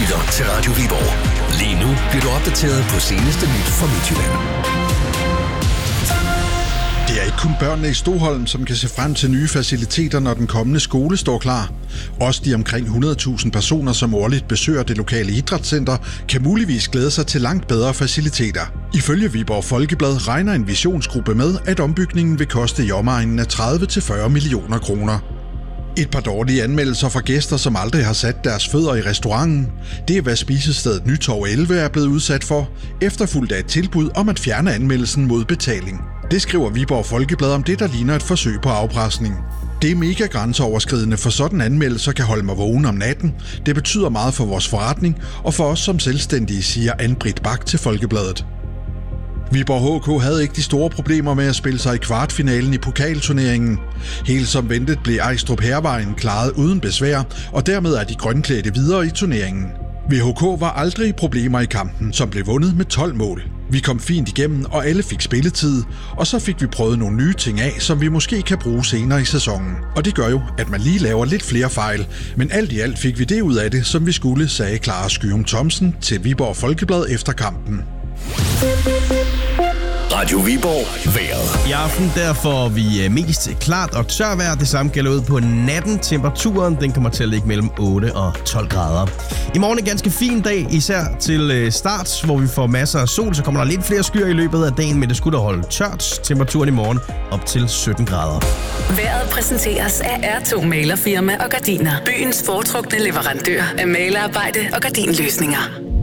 lytter til Radio Viborg. Lige nu bliver du opdateret på seneste nyt fra Midtjylland. Det er ikke kun børnene i Stoholm, som kan se frem til nye faciliteter, når den kommende skole står klar. Også de omkring 100.000 personer, som årligt besøger det lokale idrætscenter, kan muligvis glæde sig til langt bedre faciliteter. Ifølge Viborg Folkeblad regner en visionsgruppe med, at ombygningen vil koste i omegnen af 30-40 millioner kroner. Et par dårlige anmeldelser fra gæster, som aldrig har sat deres fødder i restauranten. Det er, hvad spisestedet Nytorv 11 er blevet udsat for, efterfulgt af et tilbud om at fjerne anmeldelsen mod betaling. Det skriver Viborg Folkeblad om det, der ligner et forsøg på afpresning. Det er mega grænseoverskridende, for sådan anmeldelser kan holde mig vågen om natten. Det betyder meget for vores forretning og for os som selvstændige, siger Ann-Britt Bak til Folkebladet. Viborg HK havde ikke de store problemer med at spille sig i kvartfinalen i pokalturneringen. Helt som ventet blev Ejstrup Hærvejen klaret uden besvær, og dermed er de grønklædte videre i turneringen. VHK var aldrig problemer i kampen, som blev vundet med 12 mål. Vi kom fint igennem, og alle fik spilletid, og så fik vi prøvet nogle nye ting af, som vi måske kan bruge senere i sæsonen. Og det gør jo, at man lige laver lidt flere fejl, men alt i alt fik vi det ud af det, som vi skulle, sagde Clara Skyum Thomsen til Viborg Folkeblad efter kampen. Radio Viborg vejret. I aften der får vi mest klart og tørvejr. Det samme gælder ud på natten. Temperaturen den kommer til at ligge mellem 8 og 12 grader. I morgen en ganske fin dag, især til start, hvor vi får masser af sol. Så kommer der lidt flere skyer i løbet af dagen, men det skulle da holde tørt. Temperaturen i morgen op til 17 grader. Vejret præsenteres af R2 Malerfirma og Gardiner. Byens foretrukne leverandør af malerarbejde og gardinløsninger.